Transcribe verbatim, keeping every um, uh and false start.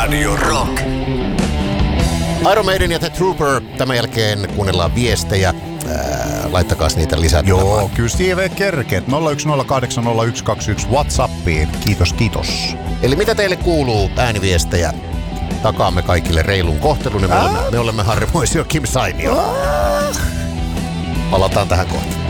Radio Rock. Iron Maiden ja The Trooper. Tämän jälkeen kuunnellaan viestejä. Ää, laittakaa niitä lisää. Joo, kyllä Steve kerkeet. nolla yksi nolla kahdeksan nolla yksi kaksi yksi WhatsAppiin. Kiitos, kiitos. Eli mitä teille kuuluu ääniviestejä? Takaamme kaikille reilun kohtelun ja me olemme, me olemme harvoisia Kim Sainio. Palataan tähän kohtaan.